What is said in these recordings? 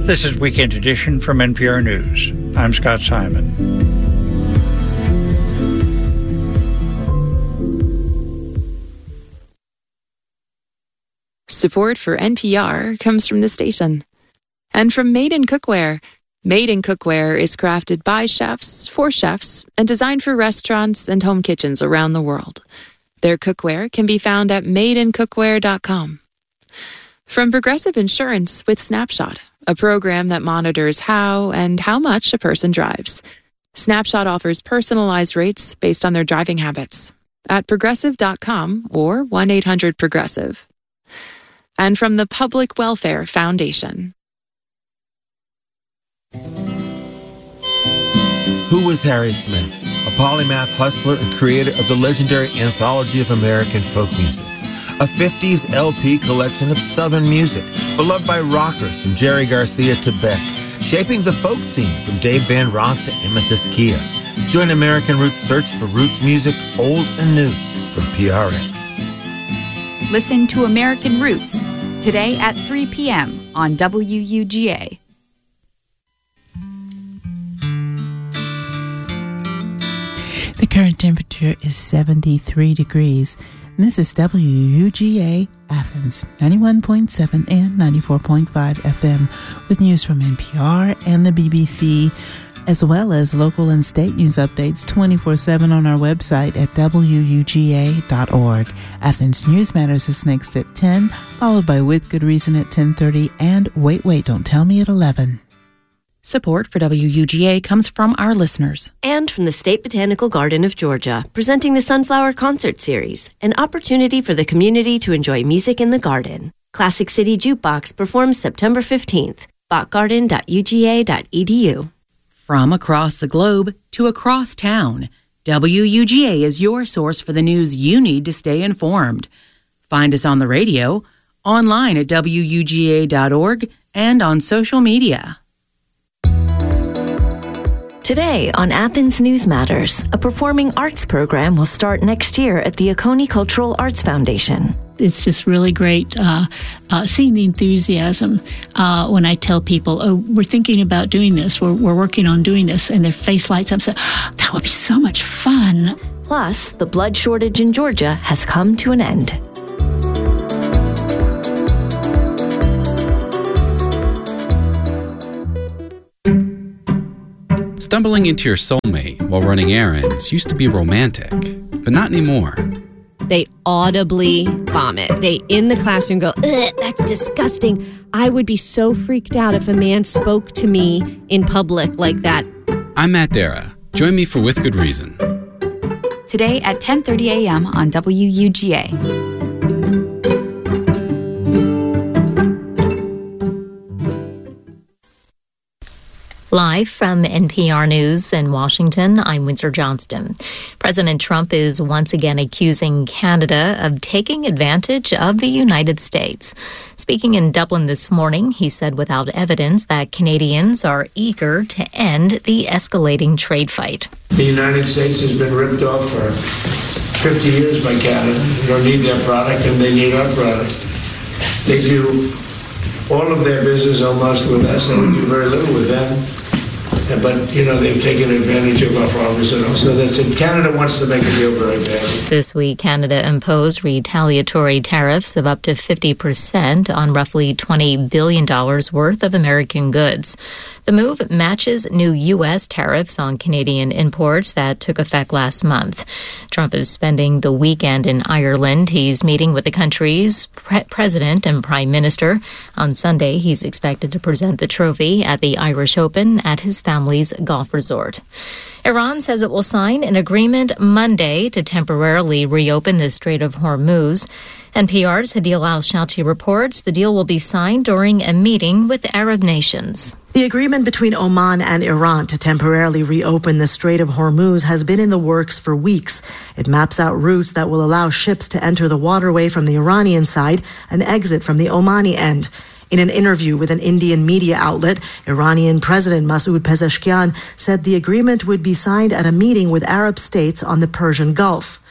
This is Weekend Edition from NPR News. I'm Scott Simon. Support for NPR comes from the station. And from Made in Cookware. Made in Cookware is crafted by chefs, for chefs, and designed for restaurants and home kitchens around the world. Their cookware can be found at madeincookware.com. From Progressive Insurance with Snapshot, a program that monitors how and how much a person drives. Snapshot offers personalized rates based on their driving habits at progressive.com or 1-800-PROGRESSIVE. And from the Public Welfare Foundation. Who was Harry Smith? A polymath hustler and creator of the legendary Anthology of American Folk Music, a 50s LP collection of Southern music, beloved by rockers from Jerry Garcia to Beck, shaping the folk scene from Dave Van Ronk to Amethyst Kia. Join American Roots' search for roots music, old and new, from PRX. Listen to American Roots today at 3 p.m. on WUGA. The current temperature is 73 degrees. And this is WUGA Athens, 91.7 and 94.5 FM, with news from NPR and the BBC, as well as local and state news updates 24/7 on our website at WUGA.org. Athens News Matters is next at 10, followed by With Good Reason at 10:30, and Wait, Don't Tell Me at 11. Support for WUGA comes from our listeners. And from the State Botanical Garden of Georgia, presenting the Sunflower Concert Series, an opportunity for the community to enjoy music in the garden. Classic City Jukebox performs September 15th. botgarden.uga.edu. From across the globe to across town, WUGA is your source for the news you need to stay informed. Find us on the radio, online at WUGA.org, and on social media. Today on Athens News Matters, a performing arts program will start next year at the Oconee Cultural Arts Foundation. It's just really great seeing the enthusiasm when I tell people, oh, we're thinking about doing this, we're working on doing this, and their face lights up, so that would be so much fun. Plus, the blood shortage in Georgia has come to an end. Stumbling into your soulmate while running errands used to be romantic, but not anymore. They audibly vomit. They, in the classroom, go, ugh, that's disgusting. I would be so freaked out if a man spoke to me in public like that. I'm Matt Dara. Join me for With Good Reason. Today at 10:30 a.m. on WUGA. Live from NPR News in Washington, I'm Windsor Johnston. President Trump is once again accusing Canada of taking advantage of the United States. Speaking in Dublin this morning, he said without evidence that Canadians are eager to end the escalating trade fight. The United States has been ripped off for 50 years by Canada. We don't need their product and they need our product. They do all of their business almost with us and we do very little with them. But, they've taken advantage of our farmers and also that's it. Canada wants to make a deal very badly. This week, Canada imposed retaliatory tariffs of up to 50% on roughly $20 billion worth of American goods. The move matches new U.S. tariffs on Canadian imports that took effect last month. Trump is spending the weekend in Ireland. He's meeting with the country's president and prime minister. On Sunday, he's expected to present the trophy at the Irish Open at his family's golf resort. Iran says it will sign an agreement Monday to temporarily reopen the Strait of Hormuz. NPR's Hadil Al-Shati reports the deal will be signed during a meeting with Arab nations. The agreement between Oman and Iran to temporarily reopen the Strait of Hormuz has been in the works for weeks. It maps out routes that will allow ships to enter the waterway from the Iranian side and exit from the Omani end. In an interview with an Indian media outlet, Iranian President Masoud Pezeshkian said the agreement would be signed at a meeting with Arab states on the Persian Gulf.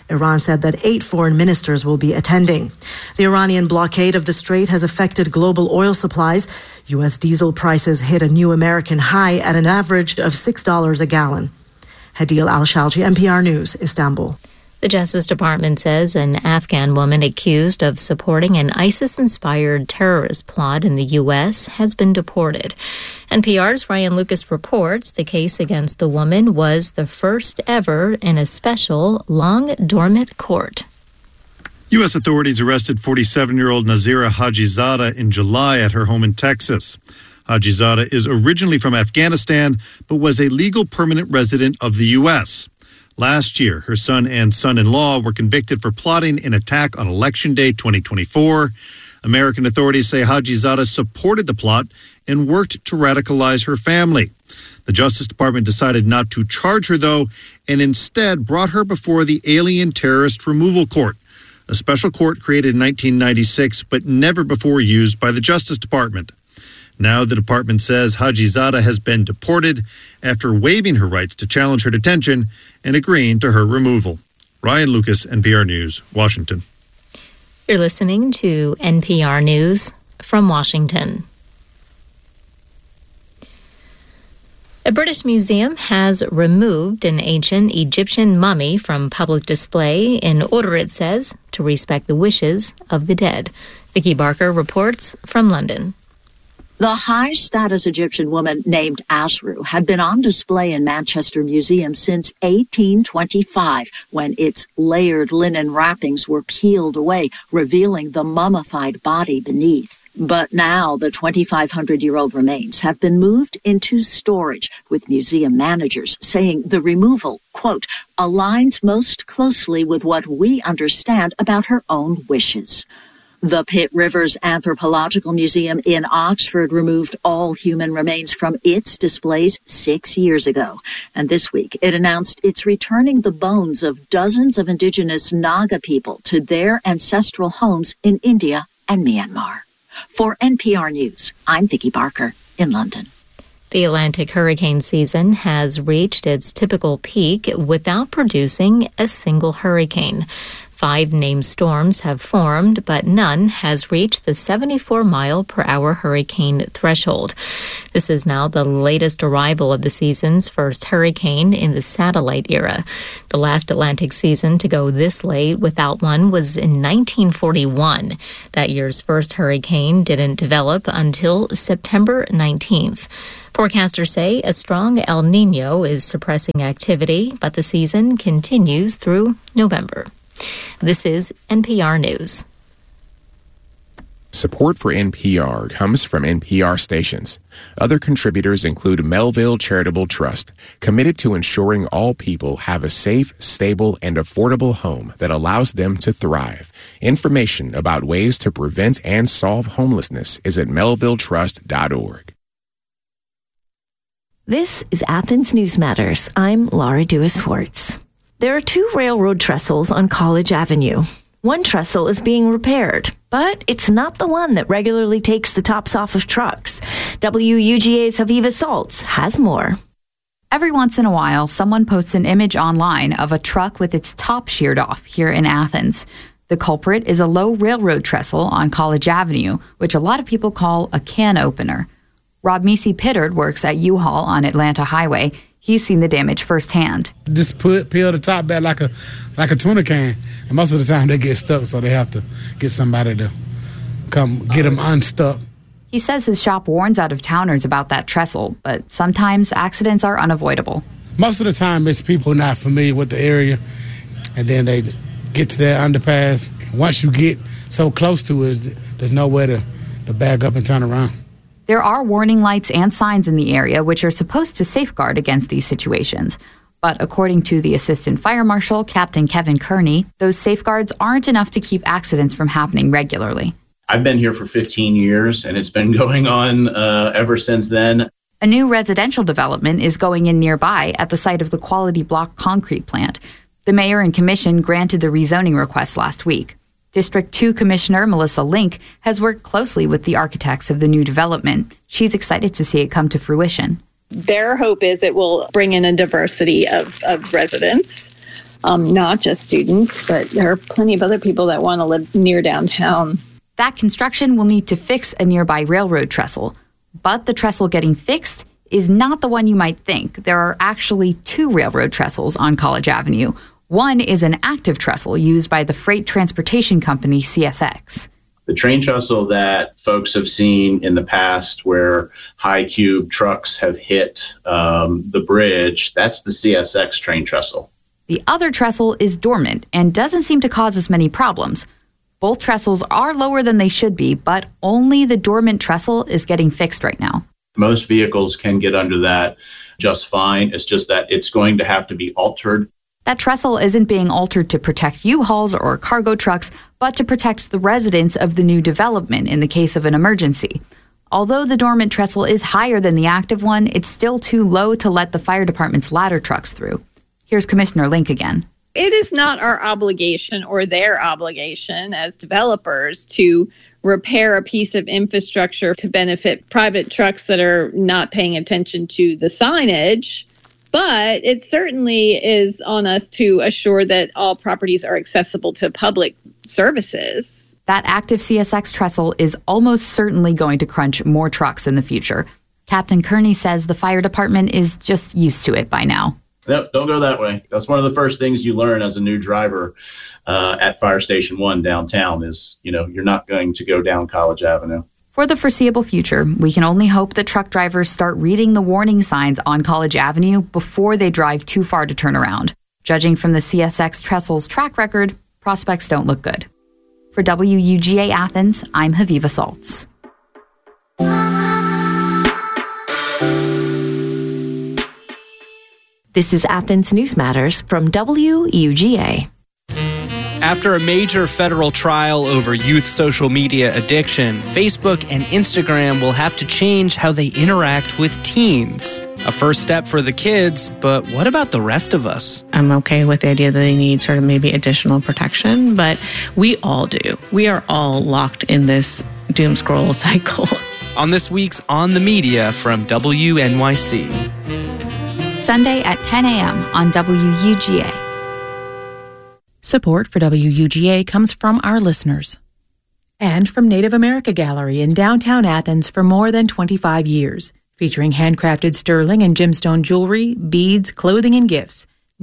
Iran said that 8 foreign ministers will be attending. The Iranian blockade of the strait has affected global oil supplies. U.S. diesel prices hit a new American high at an average of $6 a gallon. Hadil Al-Shalji, NPR News, Istanbul. The Justice Department says an Afghan woman accused of supporting an ISIS-inspired terrorist plot in the U.S. has been deported. NPR's Ryan Lucas reports the case against the woman was the first ever in a special, long-dormant court. U.S. authorities arrested 47-year-old Nazira Hajizadeh in July at her home in Texas. Hajizadeh is originally from Afghanistan, but was a legal permanent resident of the U.S. Last year, her son and son-in-law were convicted for plotting an attack on Election Day 2024. American authorities say Hajizadeh supported the plot and worked to radicalize her family. The Justice Department decided not to charge her, though, and instead brought her before the Alien Terrorist Removal Court, a special court created in 1996 but never before used by the Justice Department. Now the department says Hajizadeh has been deported after waiving her rights to challenge her detention and agreeing to her removal. Ryan Lucas, NPR News, Washington. You're listening to NPR News from Washington. A British museum has removed an ancient Egyptian mummy from public display in order, it says, to respect the wishes of the dead. Vicky Barker reports from London. The high-status Egyptian woman named Asru had been on display in Manchester Museum since 1825, when its layered linen wrappings were peeled away, revealing the mummified body beneath. But now the 2,500-year-old remains have been moved into storage, with museum managers saying the removal, quote, aligns most closely with what we understand about her own wishes. The Pitt Rivers Anthropological Museum in Oxford removed all human remains from its displays 6 years ago. And this week, it announced it's returning the bones of dozens of indigenous Naga people to their ancestral homes in India and Myanmar. For NPR News, I'm Vicky Barker in London. The Atlantic hurricane season has reached its typical peak without producing a single hurricane. 5 named storms have formed, but none has reached the 74-mile-per-hour hurricane threshold. This is now the latest arrival of the season's first hurricane in the satellite era. The last Atlantic season to go this late without one was in 1941. That year's first hurricane didn't develop until September 19th. Forecasters say a strong El Nino is suppressing activity, but the season continues through November. This is NPR News. Support for NPR comes from NPR stations. Other contributors include Melville Charitable Trust, committed to ensuring all people have a safe, stable, and affordable home that allows them to thrive. Information about ways to prevent and solve homelessness is at melvilletrust.org. This is Athens News Matters. I'm Laura Dewis-Swartz. There are 2 railroad trestles on College Avenue. One trestle is being repaired, but it's not the one that regularly takes the tops off of trucks. WUGA's Haviva Saltz has more. Every once in a while, someone posts an image online of a truck with its top sheared off here in Athens. The culprit is a low railroad trestle on College Avenue, which a lot of people call a can opener. Rob Meese-Pittard works at U-Haul on Atlanta Highway. He's seen the damage firsthand. Just peel the top back like a tuna can. And most of the time they get stuck, so they have to get somebody to come get them unstuck. He says his shop warns out-of-towners about that trestle, but sometimes accidents are unavoidable. Most of the time it's people not familiar with the area, and then they get to that underpass. Once you get so close to it, there's nowhere to back up and turn around. There are warning lights and signs in the area which are supposed to safeguard against these situations. But according to the Assistant Fire Marshal, Captain Kevin Kearney, those safeguards aren't enough to keep accidents from happening regularly. I've been here for 15 years, and it's been going on ever since then. A new residential development is going in nearby at the site of the Quality Block concrete plant. The mayor and commission granted the rezoning request last week. District 2 Commissioner Melissa Link has worked closely with the architects of the new development. She's excited to see it come to fruition. Their hope is it will bring in a diversity of residents not just students, but there are plenty of other people that want to live near downtown. That construction will need to fix a nearby railroad trestle. But the trestle getting fixed is not the one you might think. There are actually 2 railroad trestles on College Avenue. One is an active trestle used by the freight transportation company CSX. The train trestle that folks have seen in the past where high cube trucks have hit the bridge, that's the CSX train trestle. The other trestle is dormant and doesn't seem to cause as many problems. Both trestles are lower than they should be, but only the dormant trestle is getting fixed right now. Most vehicles can get under that just fine. It's just that it's going to have to be altered. That trestle isn't being altered to protect U-Hauls or cargo trucks, but to protect the residents of the new development in the case of an emergency. Although the dormant trestle is higher than the active one, it's still too low to let the fire department's ladder trucks through. Here's Commissioner Link again. It is not our obligation or their obligation as developers to repair a piece of infrastructure to benefit private trucks that are not paying attention to the signage. But it certainly is on us to assure that all properties are accessible to public services. That active CSX trestle is almost certainly going to crunch more trucks in the future. Captain Kearney says the fire department is just used to it by now. Nope, don't go that way. That's one of the first things you learn as a new driver at Fire Station 1 downtown is, you're not going to go down College Avenue. For the foreseeable future, we can only hope that truck drivers start reading the warning signs on College Avenue before they drive too far to turn around. Judging from the CSX trestle's track record, prospects don't look good. For WUGA Athens, I'm Haviva Saltz. This is Athens News Matters from WUGA. After a major federal trial over youth social media addiction, Facebook and Instagram will have to change how they interact with teens. A first step for the kids, but what about the rest of us? I'm okay with the idea that they need sort of maybe additional protection, but we all do. We are all locked in this doom scroll cycle. On this week's On the Media from WNYC. Sunday at 10 a.m. on WUGA. Support for WUGA comes from our listeners and from Native America Gallery in downtown Athens for more than 25 years, featuring handcrafted sterling and gemstone jewelry, beads, clothing, and gifts.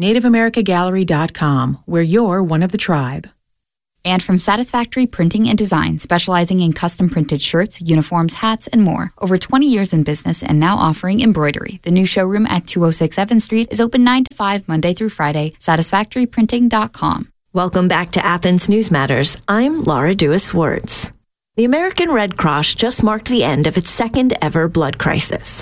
NativeAmericaGallery.com, where you're one of the tribe. And from Satisfactory Printing and Design, specializing in custom printed shirts, uniforms, hats, and more. Over 20 years in business and now offering embroidery. The new showroom at 206 Evans Street is open 9 to 5 Monday through Friday. SatisfactoryPrinting.com. Welcome back to Athens News Matters. I'm Laura Dewis-Swartz. The American Red Cross just marked the end of its second ever blood crisis.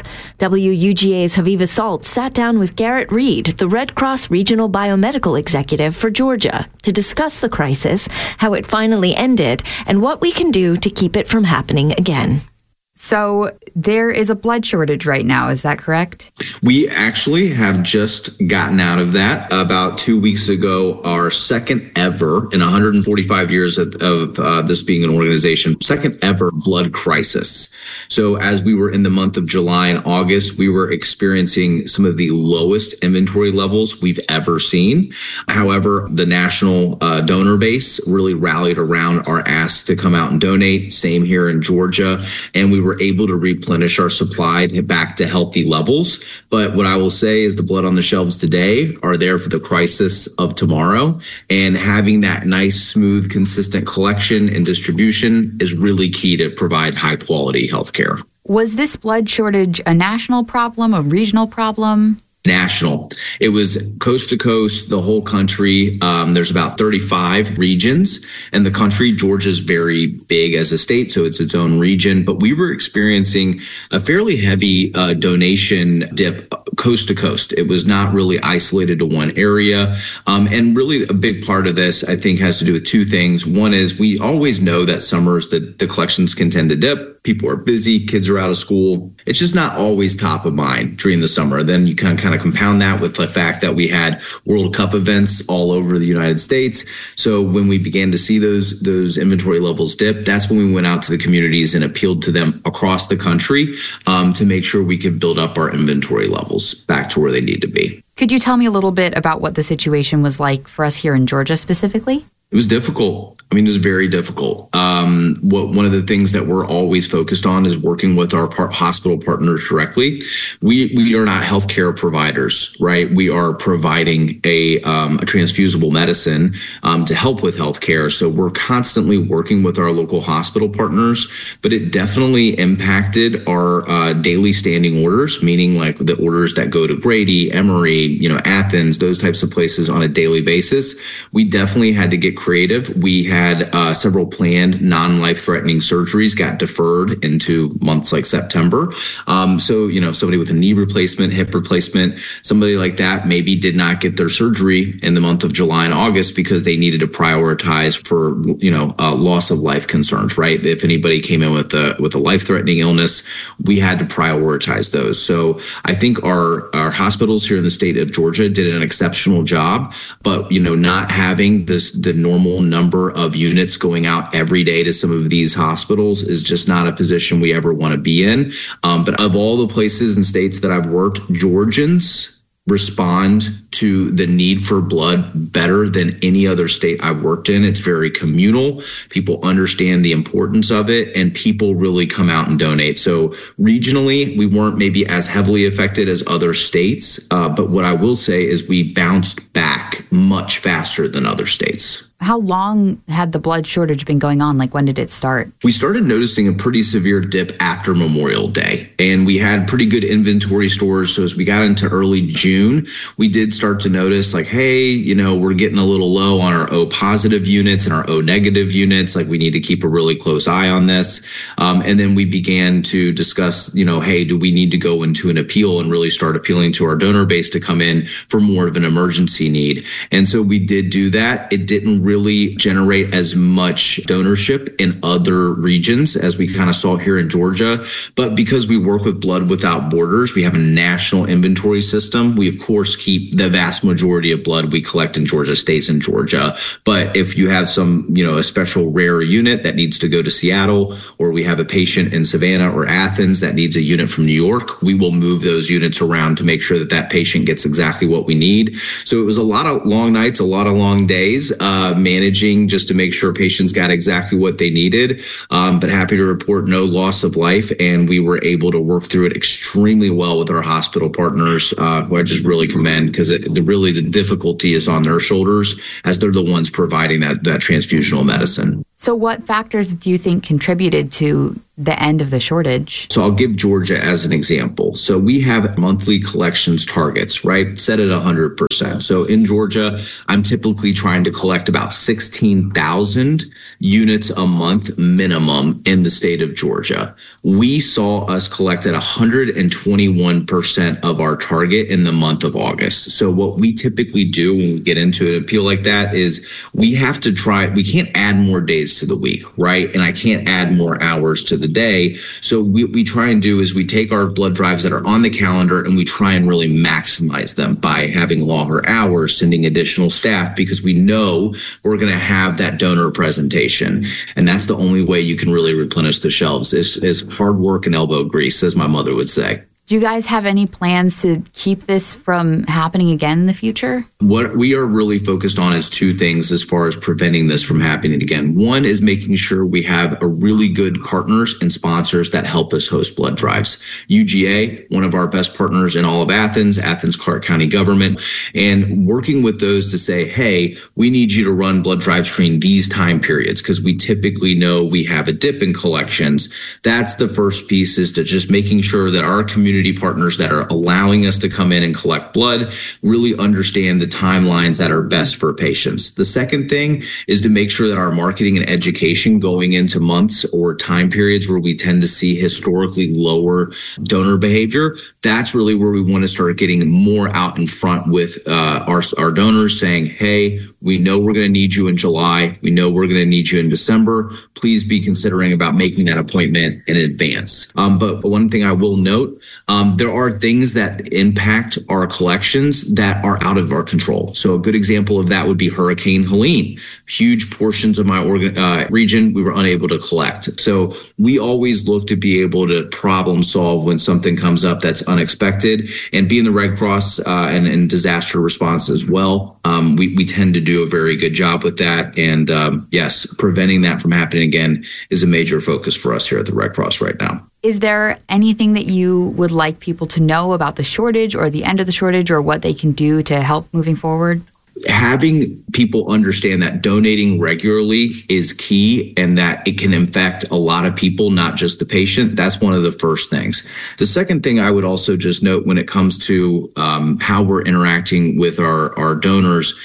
WUGA's Haviva Saltz sat down with Garrett Reed, the Red Cross Regional Biomedical Executive for Georgia, to discuss the crisis, how it finally ended, and what we can do to keep it from happening again. So there is a blood shortage right now, is that correct? We actually have just gotten out of that about 2 weeks ago, our second ever in 145 years of this being an organization, second ever blood crisis. So as we were in the month of July and August, we were experiencing some of the lowest inventory levels we've ever seen. However, the national donor base really rallied around our ask to come out and donate. Same here in Georgia. And we were able to replenish our supply back to healthy levels. But what I will say is the blood on the shelves today are there for the crisis of tomorrow. And having that nice, smooth, consistent collection and distribution is really key to provide high quality healthcare. Was this blood shortage a national problem, a regional problem? National. It was coast to coast, the whole country. There's about 35 regions in the country. Georgia's very big as a state, so it's its own region. But we were experiencing a fairly heavy donation dip coast to coast. It was not really isolated to one area. And really a big part of this, I think, has to do with two things. One is we always know that summers, the collections can tend to dip. People are busy, kids are out of school. It's just not always top of mind during the summer. Then you can kind of compound that with the fact that we had World Cup events all over the United States. So when we began to see those inventory levels dip, that's when we went out to the communities and appealed to them across the country to make sure we could build up our inventory levels back to where they need to be. Could you tell me a little bit about what the situation was like for us here in Georgia specifically? It was difficult. I mean, it was very difficult. One of the things that we're always focused on is working with our hospital partners directly. We are not healthcare providers, right? We are providing a transfusible medicine to help with healthcare. So we're constantly working with our local hospital partners, but it definitely impacted our daily standing orders, meaning like the orders that go to Grady, Emory, Athens, those types of places on a daily basis. We definitely had to get creative. We had several planned non-life-threatening surgeries got deferred into months like September. So, somebody with a knee replacement, hip replacement, somebody like that maybe did not get their surgery in the month of July and August because they needed to prioritize for, loss of life concerns, right? If anybody came in with a life-threatening illness, we had to prioritize those. So I think our hospitals here in the state of Georgia did an exceptional job, but, not having the normal number of units going out every day to some of these hospitals is just not a position we ever want to be in. But of all the places and states that I've worked, Georgians respond to the need for blood better than any other state I've worked in. It's very communal. People understand the importance of it, and people really come out and donate. So regionally, we weren't maybe as heavily affected as other states. But what I will say is we bounced back much faster than other states. How long had the blood shortage been going on? Like, when did it start? We started noticing a pretty severe dip after Memorial Day, and we had pretty good inventory stores. So as we got into early June, we did start to notice like, hey, we're getting a little low on our O positive units and our O negative units. Like, we need to keep a really close eye on this. And then we began to discuss, hey, do we need to go into an appeal and really start appealing to our donor base to come in for more of an emergency need? And so we did do that. It didn't really generate as much donorship in other regions as we kind of saw here in Georgia. But because we work with Blood Without Borders, we have a national inventory system. We, of course, keep the vast majority of blood we collect in Georgia stays in Georgia. But if you have some, a special rare unit that needs to go to Seattle, or we have a patient in Savannah or Athens that needs a unit from New York, we will move those units around to make sure that that patient gets exactly what we need. So it was a lot of long nights, a lot of long days, managing just to make sure patients got exactly what they needed. But happy to report no loss of life. And we were able to work through it extremely well with our hospital partners, who I just really commend, because really the difficulty is on their shoulders as they're the ones providing that transfusional medicine. So what factors do you think contributed to the end of the shortage? So I'll give Georgia as an example. So we have monthly collections targets, right? Set at 100%. So in Georgia, I'm typically trying to collect about 16,000 units a month minimum in the state of Georgia. We saw us collect at 121% of our target in the month of August. So what we typically do when we get into an appeal like that is we have to we can't add more days to the week, right? And I can't add more hours to the day. So we try and do is we take our blood drives that are on the calendar and we try and really maximize them by having longer hours, sending additional staff, because we know we're going to have that donor presentation. And that's the only way you can really replenish the shelves is hard work and elbow grease, as my mother would say. Do you guys have any plans to keep this from happening again in the future? What we are really focused on is two things as far as preventing this from happening again. One is making sure we have a really good partners and sponsors that help us host blood drives. UGA, one of our best partners in all of Athens Clark County government, and working with those to say, hey, we need you to run blood drives during these time periods because we typically know we have a dip in collections. That's the first piece, is to just making sure that our community partners that are allowing us to come in and collect blood really understand the timelines that are best for patients. The second thing is to make sure that our marketing and education going into months or time periods where we tend to see historically lower donor behavior, that's really where we want to start getting more out in front with our donors, saying, hey, We know we're going to need you in July. We know we're going to need you in December. Please be considering about making that appointment in advance. But one thing I will note, there are things that impact our collections that are out of our control. So a good example of that would be Hurricane Helene. Huge portions of my region we were unable to collect. So we always look to be able to problem solve when something comes up that's unexpected. And being the Red Cross and disaster response as well, we tend to do a very good job with that. And yes, preventing that from happening again is a major focus for us here at the Red Cross right now. Is there anything that you would like people to know about the shortage or the end of the shortage or what they can do to help moving forward? Having people understand that donating regularly is key and that it can affect a lot of people, not just the patient. That's one of the first things. The second thing I would also just note when it comes to how we're interacting with our donors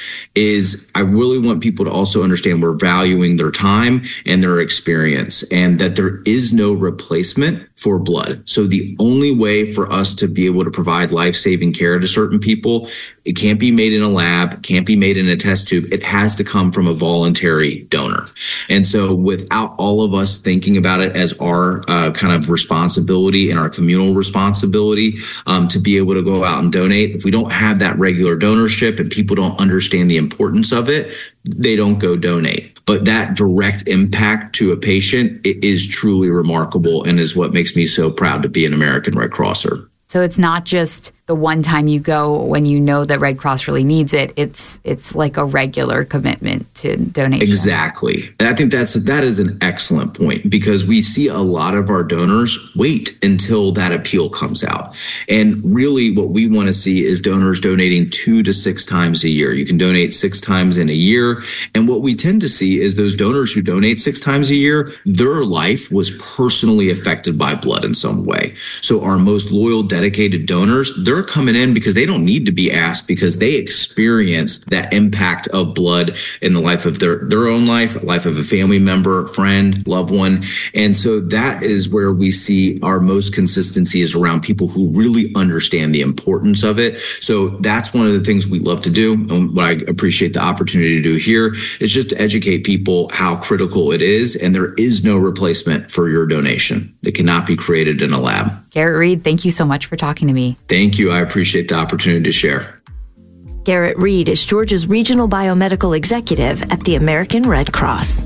is I really want people to also understand we're valuing their time and their experience and that there is no replacement for blood. So the only way for us to be able to provide life-saving care to certain people, it can't be made in a lab, can't be made in a test tube. It has to come from a voluntary donor. And so without all of us thinking about it as our kind of responsibility and our communal responsibility to be able to go out and donate, if we don't have that regular donorship and people don't understand the importance of it, they don't go donate. But that direct impact to a patient is truly remarkable and is what makes me so proud to be an American Red Crosser. So it's not just the one time you go when you know that Red Cross really needs it. It's like a regular commitment to donation. Exactly. And I think that is an excellent point because we see a lot of our donors wait until that appeal comes out. And really what we want to see is donors donating 2 to 6 times a year. You can donate 6 times in a year. And what we tend to see is those donors who donate 6 times a year, their life was personally affected by blood in some way. So our most loyal, dedicated donors, they're coming in because they don't need to be asked because they experienced that impact of blood in the life of their own life of a family member, friend, loved one. And so that is where we see our most consistency is around people who really understand the importance of it. So that's one of the things we love to do. And what I appreciate the opportunity to do here is just to educate people how critical it is. And there is no replacement for your donation. It cannot be created in a lab. Garrett Reed, thank you so much for talking to me. Thank you. I appreciate the opportunity to share. Garrett Reed is Georgia's Regional Biomedical Executive at the American Red Cross.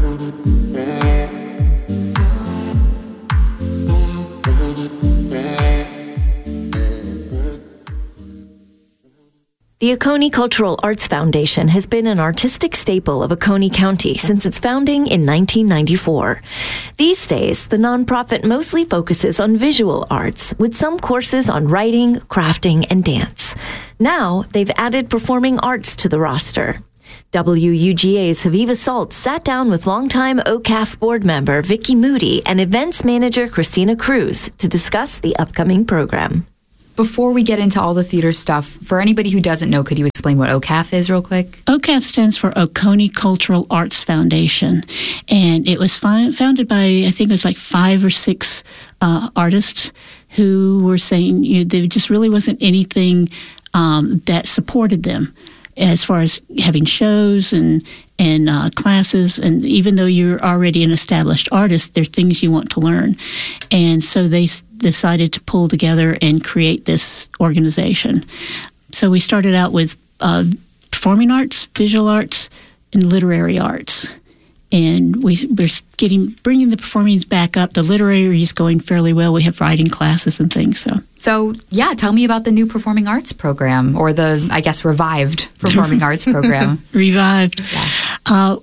The Oconee Cultural Arts Foundation has been an artistic staple of Oconee County since its founding in 1994. These days, the nonprofit mostly focuses on visual arts, with some courses on writing, crafting, and dance. Now, they've added performing arts to the roster. WUGA's Haviva Salt sat down with longtime OCAF board member Vicki Moody and events manager Christina Cruz to discuss the upcoming program. Before we get into all the theater stuff, for anybody who doesn't know, could you explain what OCAF is real quick? OCAF stands for Oconee Cultural Arts Foundation, and it was founded by, I think it was like 5 or 6 artists who were saying there just really wasn't anything that supported them as far as having shows and classes. And even though you're already an established artist, there are things you want to learn. And so they decided to pull together and create this organization. So we started out with performing arts, visual arts, and literary arts. And we're bringing the performings back up. The literary is going fairly well. We have writing classes and things. So yeah, tell me about the new performing arts program, or the, I guess, revived performing arts program. Revived. Yeah.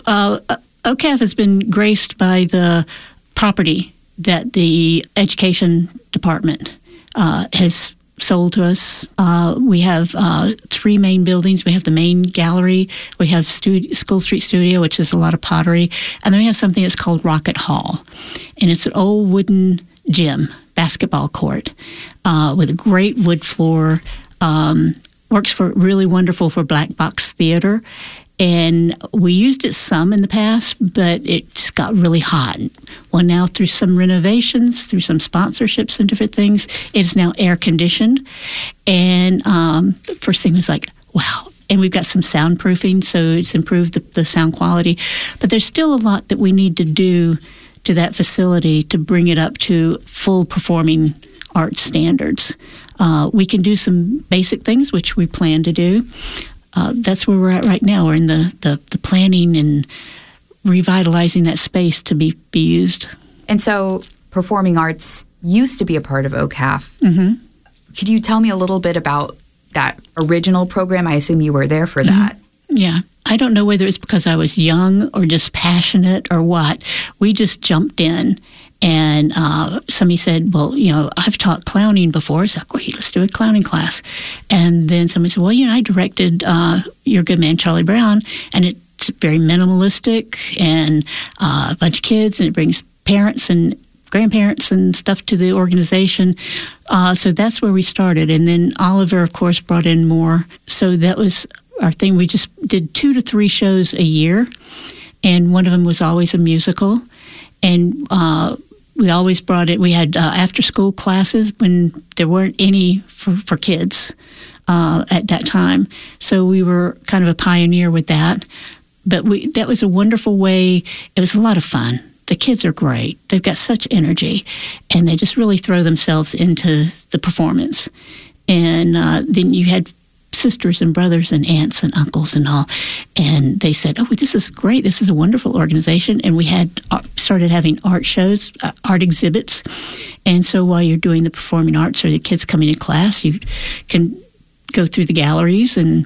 OCAF has been graced by the property that the education department has sold to us. We have 3 main buildings. We have the main gallery. We have School Street Studio, which is a lot of pottery. And then we have something that's called Rocket Hall. And it's an old wooden gym, basketball court, with a great wood floor. Works really wonderful for black box theater. And we used it some in the past, but it just got really hot. Well, now through some renovations, through some sponsorships and different things, it is now air conditioned. And first thing was like, wow, and we've got some soundproofing, so it's improved the sound quality. But there's still a lot that we need to do to that facility to bring it up to full performing arts standards. We can do some basic things, which we plan to do. That's where we're at right now. We're in the planning and revitalizing that space to be used. And so performing arts used to be a part of OCAF. Mm-hmm. Could you tell me a little bit about that original program? I assume you were there for that. Yeah. I don't know whether it's because I was young or just passionate or what. We just jumped in. And somebody said, well, I've taught clowning before. So great, let's do a clowning class. And then somebody said, well, I directed Your Good Man, Charlie Brown, and it's very minimalistic and a bunch of kids, and it brings parents and grandparents and stuff to the organization. So that's where we started. And then Oliver, of course, brought in more. So that was our thing. We just did 2 to 3 shows a year, and one of them was always a musical. And we always brought it. We had after-school classes when there weren't any for kids at that time. So we were kind of a pioneer with that. But that was a wonderful way. It was a lot of fun. The kids are great. They've got such energy, and they just really throw themselves into the performance. And then you had sisters and brothers and aunts and uncles and all, and they said, oh, this is great, this is a wonderful organization. And we had started having art shows, art exhibits. And so while you're doing the performing arts or the kids coming to class, you can go through the galleries, and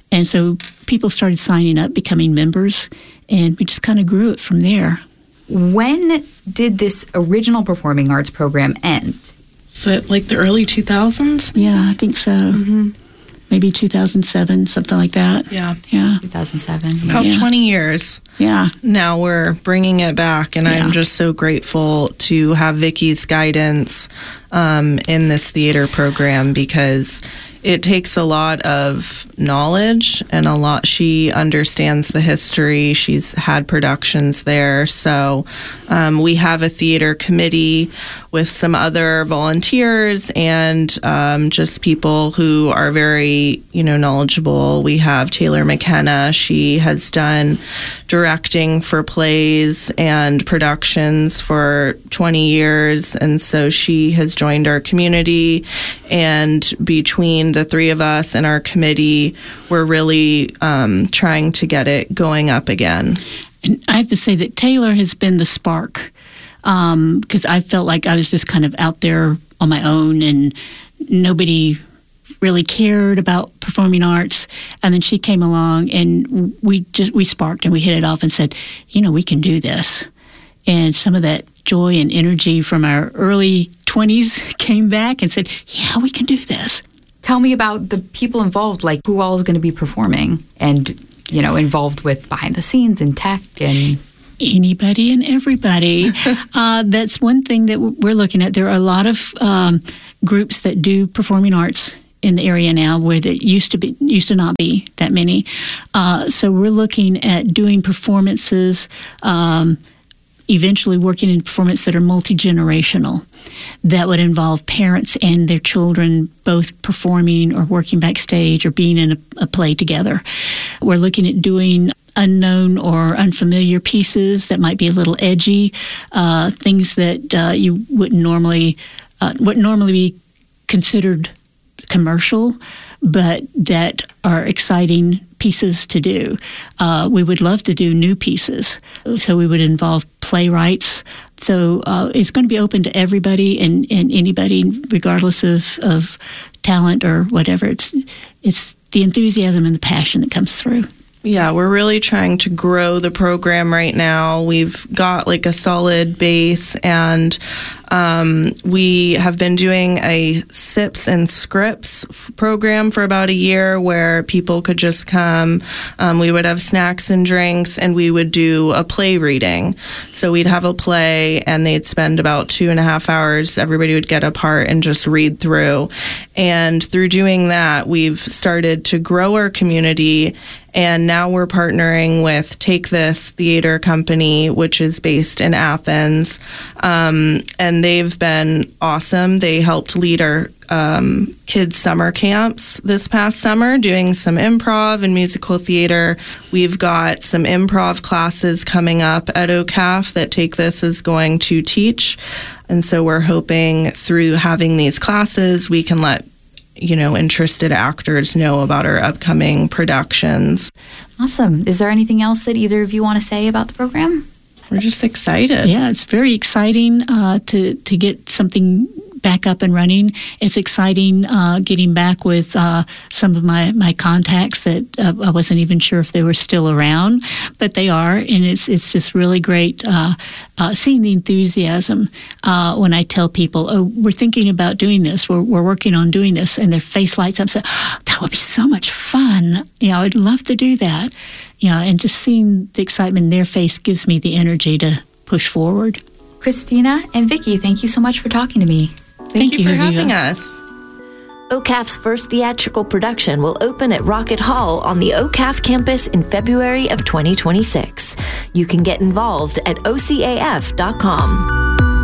so people started signing up, becoming members, and we just kind of grew it from there. When did this original performing arts program end? So like the early 2000s? Yeah, I think so. Mm-hmm. Maybe 2007, something like that. Yeah. 2007. About 20 years. Yeah. Now we're bringing it back, and I'm just so grateful to have Vicky's guidance in this theater program, because it takes a lot of knowledge and she understands the history. She's had productions there. So we have a theater committee with some other volunteers and just people who are very, knowledgeable. We have Taylor McKenna. She has done directing for plays and productions for 20 years. And so she has joined our community, and between the 3 of us and our committee, we're really trying to get it going up again. And I have to say that Taylor has been the spark, because I felt like I was just kind of out there on my own, and nobody really cared about performing arts. And then she came along, and we sparked, and we hit it off and said, we can do this. And some of that joy and energy from our early 20s came back and said, yeah, we can do this. Tell me about the people involved, like who all is going to be performing and, involved with behind the scenes and tech and... Anybody and everybody. That's one thing that we're looking at. There are a lot of groups that do performing arts in the area now, where that used to not be that many. So we're looking at doing performances, eventually working in performance that are multi-generational. That would involve parents and their children both performing or working backstage or being in a play together. We're looking at doing unknown or unfamiliar pieces that might be a little edgy, things that you wouldn't normally be considered commercial, but that are exciting pieces to do. We would love to do new pieces, so we would involve playwrights. So it's going to be open to everybody and anybody, regardless of talent or whatever. It's the enthusiasm and the passion that comes through. Yeah, we're really trying to grow the program right now. We've got like a solid base, and we have been doing a SIPs and Scripts program for about a year, where people could just come. We would have snacks and drinks, and we would do a play reading. So we'd have a play, and they'd spend about 2.5 hours. Everybody would get a part and just read through. And through doing that, we've started to grow our community, And now we're partnering with Take This Theater Company, which is based in Athens. And they've been awesome. They helped lead our kids' summer camps this past summer, doing some improv and musical theater. We've got some improv classes coming up at OCAF that Take This is going to teach. And so we're hoping through having these classes, we can let interested actors know about our upcoming productions. Awesome. Is there anything else that either of you want to say about the program? We're just excited. Yeah, it's very exciting to get something back up and running. It's exciting getting back with some of my contacts that I wasn't even sure if they were still around, but they are, and it's just really great seeing the enthusiasm when I tell people, oh, we're thinking about doing this, we're working on doing this, and their face lights up, say, oh, that would be so much fun. I'd love to do that. And just seeing the excitement in their face gives me the energy to push forward. Christina and Vicki, thank you so much for talking to me. Thank you for having us. OCAF's first theatrical production will open at Rocket Hall on the OCAF campus in February of 2026. You can get involved at ocaf.com.